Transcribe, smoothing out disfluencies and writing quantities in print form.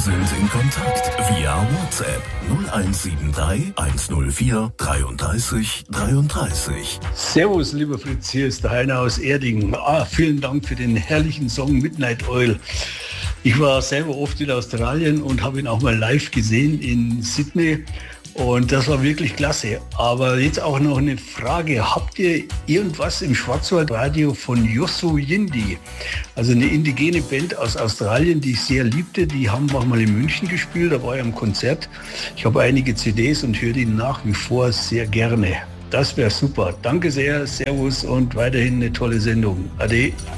sind in Kontakt via WhatsApp 0173 104 33 33. Servus, lieber Fritz, hier ist der Heiner aus Erding. Vielen Dank für den herrlichen Song Midnight Oil. Ich war selber oft in Australien und habe ihn auch mal live gesehen in Sydney. Und das war wirklich klasse. Aber jetzt auch noch eine Frage. Habt ihr irgendwas im Schwarzwaldradio von Yosu Yindi? Also eine indigene Band aus Australien, die ich sehr liebte. Die haben auch mal in München gespielt, da war ich am Konzert. Ich habe einige CDs und höre die nach wie vor sehr gerne. Das wäre super. Danke sehr, Servus und weiterhin eine tolle Sendung. Ade.